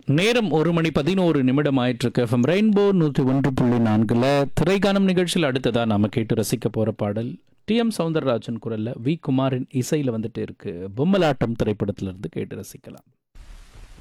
நேரம் 1:11 ஆயிட்டிருக்கு. FM rainbow 101.4ல் திரைக்கானம் நிகழ்ச்சியில் அடுத்ததாக நாம் கேட்டு ரசிக்க போகிற பாடல் டி.எம். சௌந்தரராஜன் குரலில் வி குமாரின் இசையில் வந்துட்டு இருக்கு. பொம்மலாட்டம் திரைப்படத்திலிருந்து கேட்டு ரசிக்கலாம்.